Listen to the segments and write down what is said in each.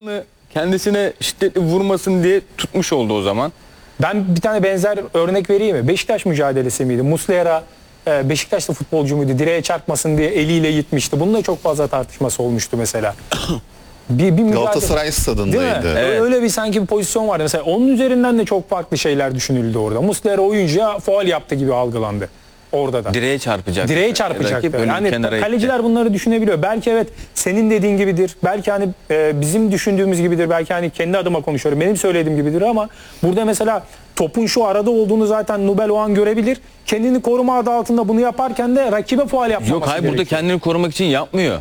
Kendisine şiddetli vurmasın diye tutmuş oldu o zaman. Ben bir tane benzer örnek vereyim mi? Beşiktaş mücadelesi miydi? Muslera Beşiktaşlı futbolcu muydu? Direğe çarpmasın diye eliyle gitmişti. Bunun da çok fazla tartışması olmuştu mesela. Bir mücadele... Galatasaray stadındaydı. Evet. Öyle bir sanki bir pozisyon vardı. Mesela onun üzerinden de çok farklı şeyler düşünüldü orada. Muslera oyuncuya faul yaptı gibi algılandı. Orada da. Direğe çarpacak. Direğe çarpacaktı. Yani kaleciler gitti. bunları düşünebiliyor. Belki evet senin dediğin gibidir. Belki hani bizim düşündüğümüz gibidir. Belki hani kendi adıma konuşuyorum. Benim söylediğim gibidir ama burada mesela topun şu arada olduğunu zaten Nubel o an görebilir. Kendini koruma adı altında bunu yaparken de rakibe faul yapmaması Yok hayır gerekiyor. burada kendini korumak için yapmıyor.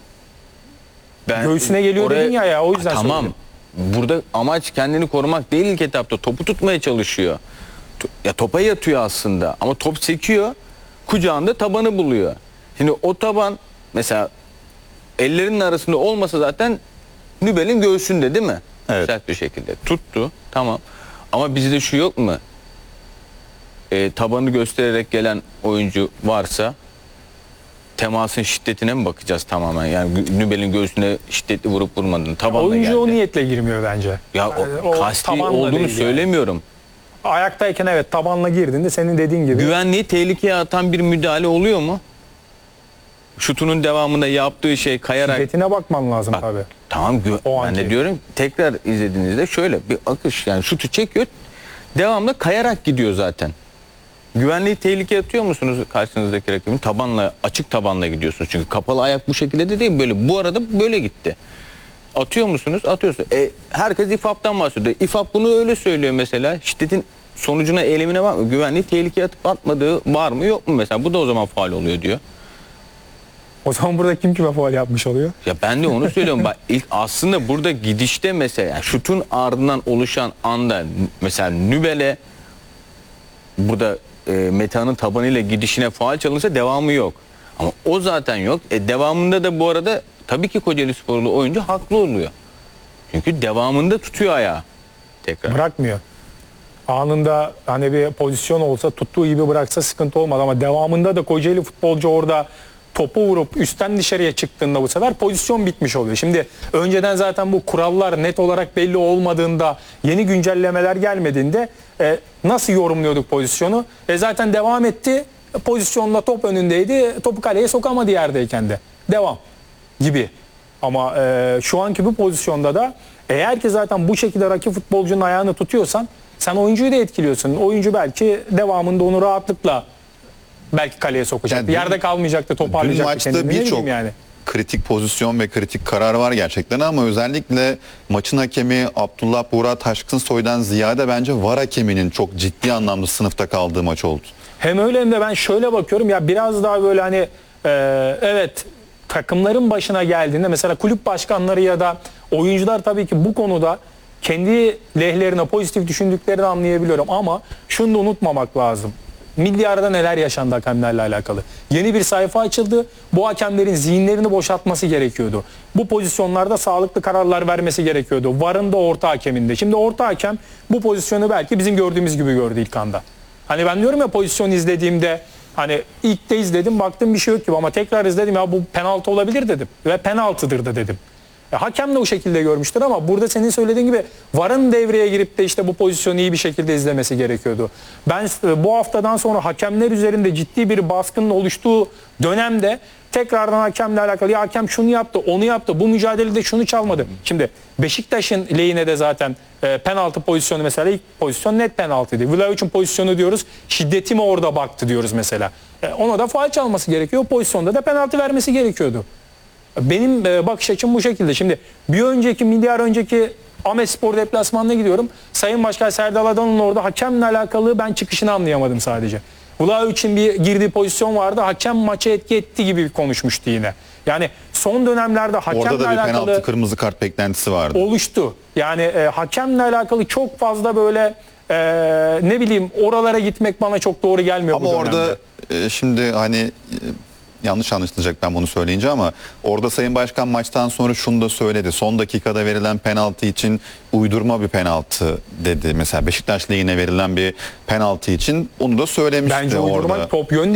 Göğsüne geliyor dedin ya o yüzden tamam. söyledim. Burada amaç kendini korumak değil ilk etapta. Topu tutmaya çalışıyor. Ya topa yatıyor aslında ama top sekiyor. Kucağında tabanı buluyor. Şimdi o taban mesela ellerinin arasında olmasa zaten Nübel'in göğsünde değil mi? Evet. Sert bir şekilde. Tuttu. Tamam. Ama bizde şu yok mu? Tabanı göstererek gelen oyuncu varsa temasın şiddetine mi bakacağız tamamen? Yani Nübel'in göğsüne şiddetli vurup vurmadığını tabanla Oyuncu geldi. o niyetle girmiyor bence. Ya Yani o kasti tabanla olduğunu değil söylemiyorum. Yani. Ayaktayken evet tabanla girdiğinde senin dediğin gibi. Güvenliği tehlikeye atan bir müdahale oluyor mu? Şutunun devamında yaptığı şey kayarak... Şiddetine bakman lazım Bak, tabii. Tamam ben de diyorum tekrar izlediğinizde şöyle bir akış yani şutu çekiyor devamlı kayarak gidiyor zaten. Güvenliği tehlikeye atıyor musunuz karşınızdaki rakibin? Tabanla açık tabanla gidiyorsunuz çünkü kapalı ayak bu şekilde de değil böyle bu arada böyle gitti. Atıyor musunuz? Atıyorsunuz. Herkes İFAP'tan bahsediyor. İFAP bunu öyle söylüyor mesela. Şiddetin sonucuna eylemine bakmıyor. Güvenliği tehlikeye atıp atmadığı var mı yok mu mesela? Bu da o zaman faul oluyor diyor. O zaman burada kim kime faul yapmış oluyor? Ya ben de onu söylüyorum. Bak ilk aslında burada gidişte mesela şutun ardından oluşan anda mesela Nübel'e burada Meta'nın tabanıyla gidişine faul çalınsa devamı yok. Ama o zaten yok. Devamında da bu arada tabii ki Kocaelisporlu oyuncu haklı oluyor. Çünkü devamında tutuyor ayağı. Tekrar. Bırakmıyor. Anında hani bir pozisyon olsa tuttuğu gibi bıraksa sıkıntı olmaz ama devamında da Kocaeli futbolcu orada topu vurup üstten dışarıya çıktığında bu sefer pozisyon bitmiş oluyor. Şimdi önceden zaten bu kurallar net olarak belli olmadığında yeni güncellemeler gelmediğinde nasıl yorumluyorduk pozisyonu? Zaten devam etti. Pozisyonda top önündeydi. Topu kaleye sokamadı yerdeyken de. Devam gibi. Ama şu anki bu pozisyonda da eğer ki zaten bu şekilde rakip futbolcunun ayağını tutuyorsan sen oyuncuyu da etkiliyorsun. Oyuncu belki devamında onu rahatlıkla belki kaleye sokacak. Yani Yerde kalmayacaktı, toparlayacaktı. Dün maçta birçok yani. kritik pozisyon ve kritik karar var gerçekten ama özellikle maçın hakemi Abdullah Buğra Taşkınsoy'dan ziyade bence VAR hakeminin çok ciddi anlamda sınıfta kaldığı maç oldu. Hem öyle hem de ben şöyle bakıyorum ya biraz daha böyle hani evet takımların başına geldiğinde mesela kulüp başkanları ya da oyuncular tabii ki bu konuda kendi lehlerine pozitif düşündüklerini anlayabiliyorum ama şunu da unutmamak lazım. Milli arada neler yaşandı hakemlerle alakalı. Yeni bir sayfa açıldı. Bu hakemlerin zihinlerini boşaltması gerekiyordu. Bu pozisyonlarda sağlıklı kararlar vermesi gerekiyordu. VAR'ın da orta hakeminde. Şimdi orta hakem bu pozisyonu belki bizim gördüğümüz gibi gördü ilk anda. Hani ben diyorum ya pozisyon izlediğimde hani ilk de izledim baktım bir şey yok gibi ama tekrar izledim ya bu penaltı olabilir dedim. Ve penaltıdır da dedim. Hakem de o şekilde görmüştür ama burada senin söylediğin gibi VAR'ın devreye girip de işte bu pozisyonu iyi bir şekilde izlemesi gerekiyordu. Ben bu haftadan sonra hakemler üzerinde ciddi bir baskının oluştuğu dönemde tekrardan hakemle alakalı ya hakem şunu yaptı, onu yaptı, bu mücadelede şunu çalmadı. Şimdi Beşiktaş'ın lehine de zaten penaltı pozisyonu mesela ilk pozisyon net penaltıydı. Vlahovic'in pozisyonu diyoruz, şiddeti mi orada baktı diyoruz mesela. Ona da faul çalması gerekiyor. O pozisyonda da penaltı vermesi gerekiyordu. Benim bakış açım bu şekilde. Şimdi bir önceki milyar önceki Ahmetspor deplasmanına gidiyorum. Sayın Başkan Serdal Adalı'nın orada hakemle alakalı ben çıkışını anlayamadım sadece. Vlahovic'in bir girdiği pozisyon vardı. Hakem maça etki etti gibi konuşmuştu yine. Yani son dönemlerde hakemle orada da bir alakalı penaltı kırmızı kart beklentisi vardı. Oluştu. Yani hakemle alakalı çok fazla böyle ne bileyim oralara gitmek bana çok doğru gelmiyor. Ama bu dönemde. orada şimdi hani yanlış anlaşılacak ben bunu söyleyince ama orada Sayın Başkan maçtan sonra şunu da söyledi. Son dakikada verilen penaltı için uydurma bir penaltı dedi. Mesela Beşiktaş lehine verilen bir penaltı için onu da söylemişti Bence uydurma orada. top yön